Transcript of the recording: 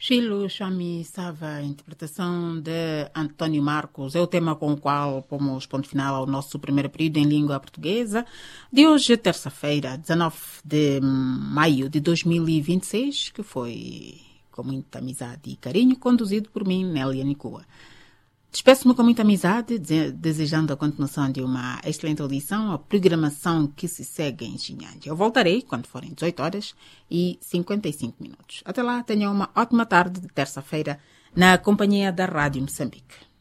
Chilo Chami Sava, interpretação de António Marcos, é o tema com o qual pomos ponto final ao nosso primeiro período em língua portuguesa de hoje, terça-feira, 19 de maio de 2026, que foi com muita amizade e carinho, conduzido por mim, Nélia Nicua. Despeço-me com muita amizade, desejando a continuação de uma excelente audição, a programação que se segue em Xinhante. Eu voltarei quando forem 18 horas e 55 minutos. Até lá, tenham uma ótima tarde de terça-feira na companhia da Rádio Moçambique.